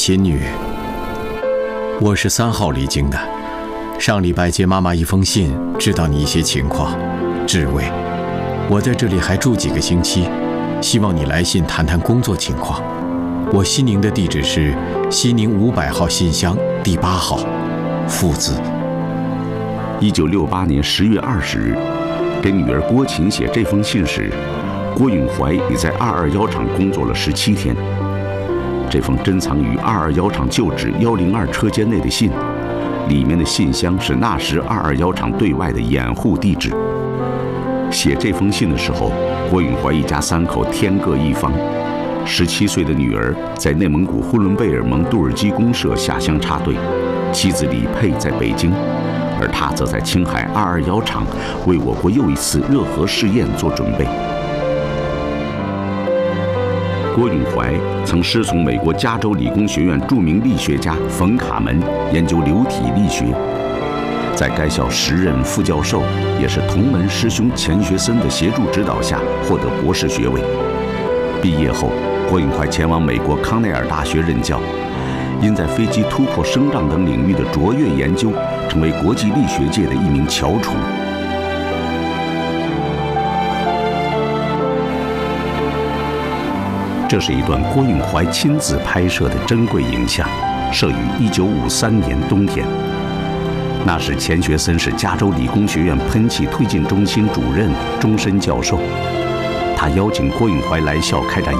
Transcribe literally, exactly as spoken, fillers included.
秦女，我是三号离京的，上礼拜接妈妈一封信，知道你一些情况。志伟，我在这里还住几个星期，希望你来信谈谈工作情况。我西宁的地址是西宁五百号信箱第八号，父子。 一九六八年十月二十日，给女儿郭琴写这封信时，郭永怀已在二二幺厂工作了十七天。这封珍藏于二二幺厂旧址一零二车间内的信，里面的信箱是那时二二幺厂对外的掩护地址。写这封信的时候，郭永怀一家三口天各一方。十七岁的女儿在内蒙古呼伦贝尔盟杜尔基公社下乡插队，妻子李佩在北京，而他则在青海二二幺厂为我国又一次热核试验做准备。郭永怀曾师从美国加州理工学院著名力学家冯卡门研究流体力学，在该校时任副教授，也是同门师兄钱学森的协助指导下获得博士学位。毕业后，郭永怀前往美国康奈尔大学任教，因在飞机突破声障等领域的卓越研究，成为国际力学界的一名翘楚。这是一段郭永怀亲自拍摄的珍贵影像，摄于一九五三年冬天。那时钱学森是加州理工学院喷气推进中心主任、终身教授。他邀请郭永怀来校开展